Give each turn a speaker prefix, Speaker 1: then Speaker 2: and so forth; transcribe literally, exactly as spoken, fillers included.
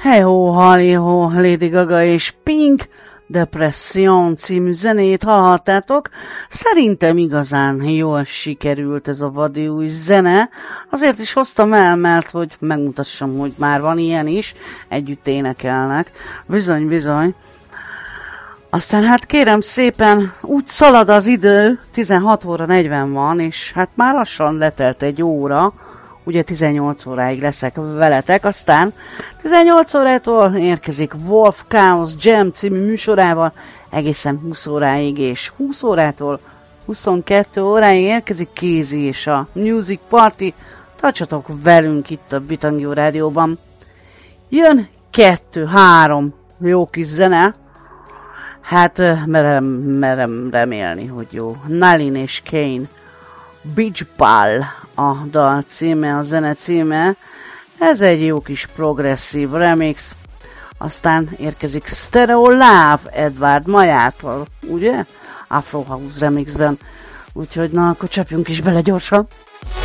Speaker 1: Hey-ho, halli-ho, Lady Gaga és Pink, Depression című zenét hallhattátok. Szerintem igazán jól sikerült ez a vadi új zene. Azért is hoztam el, mert hogy megmutassam, hogy már van ilyen is. Együtt énekelnek. Bizony, bizony. Aztán hát kérem szépen, úgy szalad az idő, tizenhat óra negyven van, és hát már lassan letelt egy óra. Ugye tizennyolc óráig leszek veletek, aztán tizennyolc órától érkezik Wolf Chaos Jam című műsorával egészen húsz óráig, és húsz órától huszonkettő óráig érkezik Kézi és a Music Party. Tartsatok velünk itt a Bitangjó Rádióban. Jön kettő-három jó kis zene. Hát merem, merem remélni, hogy jó. Nalin és Kane. Beach Ball a dal címe, a zene címe. Ez egy jó kis progresszív remix. Aztán érkezik Stereo Love Edward Majától, ugye? Afro House remixben. Úgyhogy na, akkor csapjunk is bele gyorsan.